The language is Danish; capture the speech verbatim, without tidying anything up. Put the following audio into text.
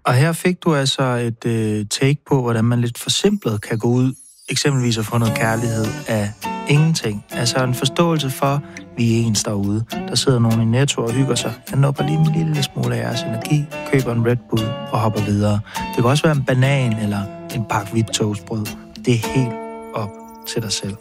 Og her fik du altså et øh, take på, hvordan man lidt forsimplet kan gå ud, eksempelvis at få noget kærlighed af ingenting. Altså en forståelse for, vi er ens derude. Der sidder nogen i Netto og hygger sig. Jeg nupper lige en lille smule af jeres energi, køber en Red Bull og hopper videre. Det kan også være en banan eller en pakke hvidt toastbrød. Det er helt op til dig selv.